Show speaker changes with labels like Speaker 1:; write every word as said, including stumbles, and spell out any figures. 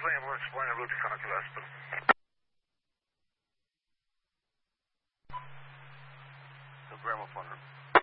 Speaker 1: Cancel ambulance, flying en route to Concord Hospital. No Grandma Thunder.